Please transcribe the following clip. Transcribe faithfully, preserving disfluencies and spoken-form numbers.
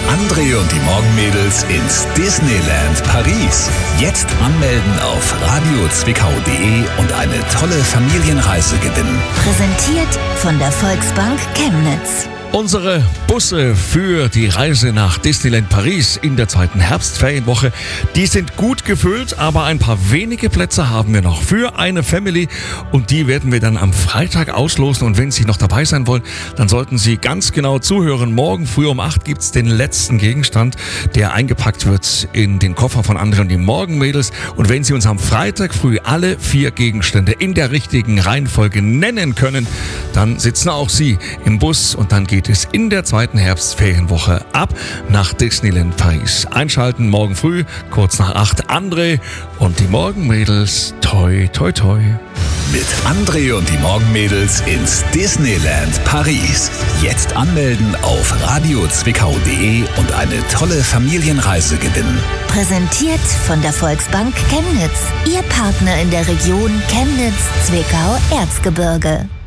André und die Morgenmädels ins Disneyland Paris. Jetzt anmelden auf radio zwickau punkt de und eine tolle Familienreise gewinnen. Präsentiert von der Volksbank Chemnitz. Unsere Busse für die Reise nach Disneyland Paris in der zweiten Herbstferienwoche, die sind gut gefüllt, aber ein paar wenige Plätze haben wir noch für eine Family und die werden wir dann am Freitag auslosen. Und wenn Sie noch dabei sein wollen, dann sollten Sie ganz genau zuhören. Morgen früh um acht gibt's den letzten Gegenstand, der eingepackt wird in den Koffer von André und die Morgenmädels. Und wenn Sie uns am Freitag früh alle vier Gegenstände in der richtigen Reihenfolge nennen können, dann sitzen auch Sie im Bus und dann geht es in der zweiten Herbstferienwoche ab nach Disneyland Paris. Einschalten morgen früh, kurz nach acht. André und die Morgenmädels. Toi, toi, toi. Mit André und die Morgenmädels ins Disneyland Paris. Jetzt anmelden auf radio zwickau punkt de und eine tolle Familienreise gewinnen. Präsentiert von der Volksbank Chemnitz. Ihr Partner in der Region Chemnitz, Zwickau, Erzgebirge.